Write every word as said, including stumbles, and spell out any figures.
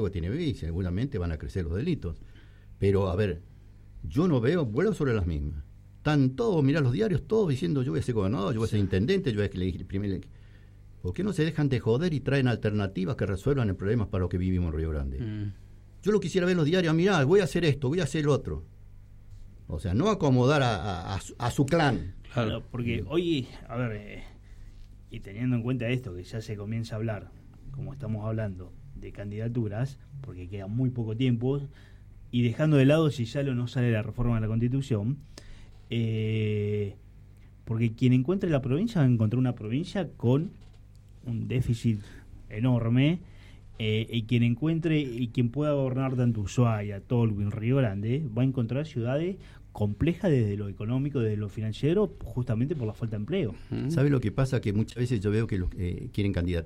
Santiago tiene B I, seguramente van a crecer los delitos. Pero, a ver, yo no veo, vuelo sobre las mismas. Están todos, mirá los diarios, todos diciendo yo voy a ser gobernador, yo voy a ser intendente, yo voy a elegir primer... ¿Por qué no se dejan de joder y traen alternativas que resuelvan el problema para los que vivimos en Río Grande? Mm. Yo lo quisiera ver en los diarios, mirá, voy a hacer esto, voy a hacer lo otro. O sea, no acomodar a, a, a, su, a su clan. Claro, porque hoy, a ver, eh, y teniendo en cuenta esto, que ya se comienza a hablar, como estamos hablando, de candidaturas, porque queda muy poco tiempo, y dejando de lado si ya no sale la reforma de la Constitución, eh, porque quien encuentre la provincia va a encontrar una provincia con un déficit enorme, eh, y quien encuentre y quien pueda gobernar tanto Ushuaia, Tolwyn, Río Grande, va a encontrar ciudades complejas desde lo económico, desde lo financiero, justamente por la falta de empleo. ¿Sabe lo que pasa? Que muchas veces yo veo que los eh, quieren candidatos